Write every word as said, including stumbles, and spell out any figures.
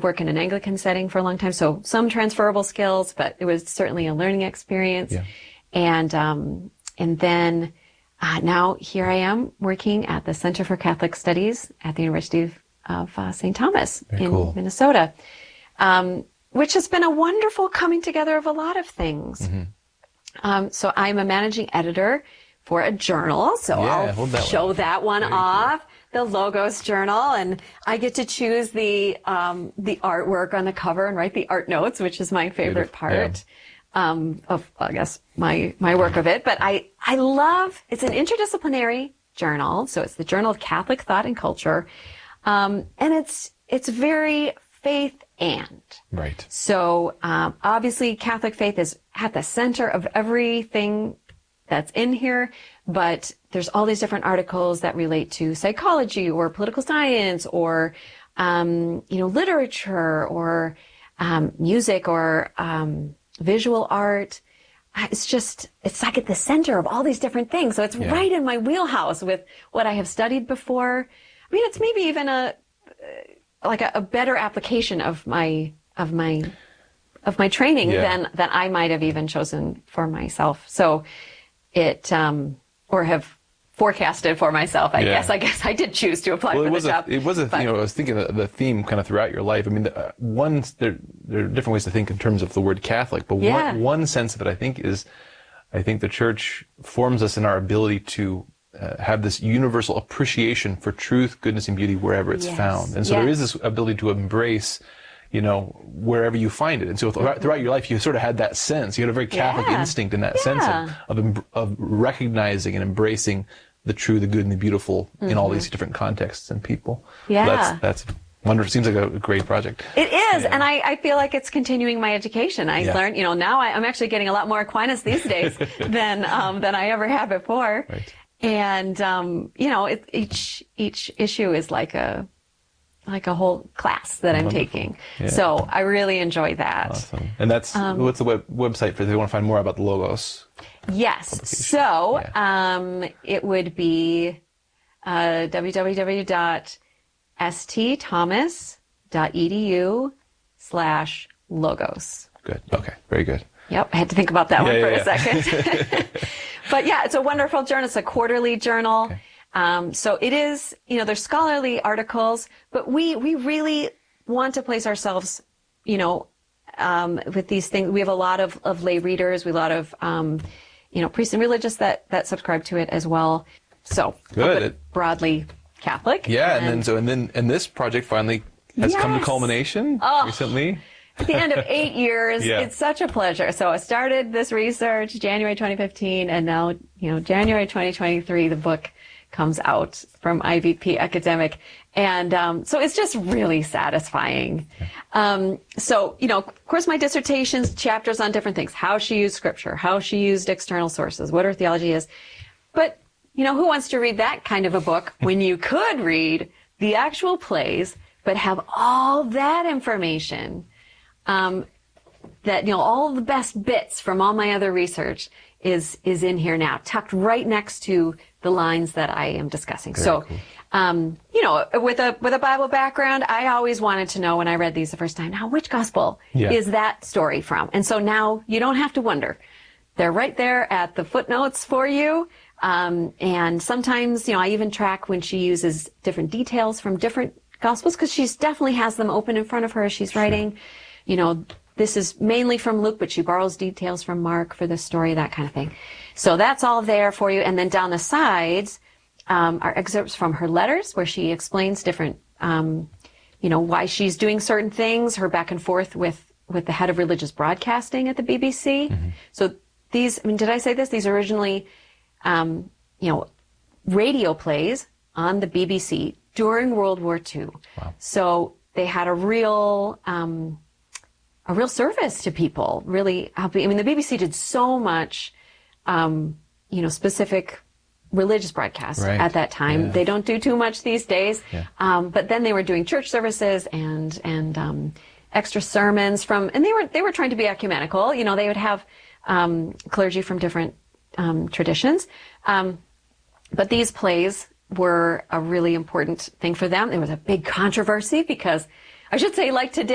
work in an Anglican setting for a long time, so some transferable skills, but it was certainly a learning experience. Yeah. And um, and then uh, now here I am working at the Center for Catholic Studies at the University of, of uh, Saint Thomas Very in cool. Minnesota, um, which has been a wonderful coming together of a lot of things. Mm-hmm. Um, so I'm a managing editor for a journal, so Yeah, I'll hold that show one. that one Very off. Cool. The Logos Journal, and I get to choose the um, the artwork on the cover and write the art notes, which is my favorite Beautiful. part yeah. um, of, I guess, my my work of it. But I I love it's an interdisciplinary journal, so it's the Journal of Catholic Thought and Culture, um, and it's it's very faith and right. So um, obviously, Catholic faith is at the center of everything that's in here, but there's all these different articles that relate to psychology or political science or, um, you know, literature or um, music or um, visual art. It's just, it's like at the center of all these different things. So it's yeah. right in my wheelhouse with what I have studied before. I mean, it's maybe even a, like a, a better application of my, of my, of my training yeah. than, than I might have even chosen for myself. So, It, um, or have forecasted for myself, I yeah. guess. I guess I did choose to apply well, for it was the a, job. It was a, but, you know, I was thinking of the theme kind of throughout your life. I mean, the, uh, one, there, there are different ways to think in terms of the word Catholic, but yeah. one, one sense of it, I think, is, I think the church forms us in our ability to uh, have this universal appreciation for truth, goodness, and beauty wherever it's yes. found. And so yes. there is this ability to embrace, you know, wherever you find it. And so th- throughout your life, you sort of had that sense. You had a very Catholic yeah. instinct in that yeah. sense of, of of recognizing and embracing the true, the good, and the beautiful mm-hmm. in all these different contexts and people. Yeah. So that's, that's wonderful. Seems like a great project. It is. Yeah. And I, I feel like it's continuing my education. I yeah. learned, you know, now I, I'm actually getting a lot more Aquinas these days than, um, than I ever had before. Right. And, um, you know, it, each, each issue is like a, like a whole class that I'm Wonderful. taking. Yeah. So I really enjoy that. Awesome. And that's, um, what's the web, website for if they want to find more about the Logos? Yes. So, yeah. um, it would be, uh, www.stthomas.edu slash logos. Good. Okay. Very good. Yep. I had to think about that yeah, one yeah, for yeah. a second. But yeah, it's a wonderful journal. It's a quarterly journal. Okay. Um, so it is, you know, there's scholarly articles, but we, we really want to place ourselves, you know, um, with these things. We have a lot of, of lay readers. We have a lot of, um, you know, priests and religious that, that subscribe to it as well. So good. It, broadly Catholic. Yeah. And, and then, so, and then, and this project finally has yes. come to culmination oh, recently. At the end of eight years, yeah. it's such a pleasure. So I started this research January twenty fifteen, and now, you know, January twenty twenty-three, the book comes out from I V P Academic. And um, so it's just really satisfying. Um, so, you know, of course, my dissertation's chapters on different things, how she used scripture, how she used external sources, what her theology is. But, you know, who wants to read that kind of a book when you could read the actual plays, but have all that information, um, that, you know, all the best bits from all my other research is, is in here now, tucked right next to the lines that I am discussing. Very so, cool. um, you know, with a, with a Bible background, I always wanted to know when I read these the first time, now which gospel yeah. is that story from? And so now you don't have to wonder. They're right there at the footnotes for you. Um, and sometimes, you know, I even track when she uses different details from different gospels, because she definitely has them open in front of her as she's sure. writing. You know, this is mainly from Luke, but she borrows details from Mark for the story, that kind of thing. So that's all there for you. And then down the sides um, are excerpts from her letters where she explains different, um, you know, why she's doing certain things, her back and forth with, with the head of religious broadcasting at the B B C. Mm-hmm. So these, I mean, did I say this? These are originally, um, you know, radio plays on the B B C during World War Two. Wow. So they had a real, um, a real service to people, really helping. I mean, the B B C did so much, um, you know, specific religious broadcasts right. at that time. Yeah. They don't do too much these days. Yeah. Um, but then they were doing church services and, and, um, extra sermons from, and they were, they were trying to be ecumenical. You know, they would have, um, clergy from different, um, traditions. Um, but these plays were a really important thing for them. There was a big controversy because, I should say, like today,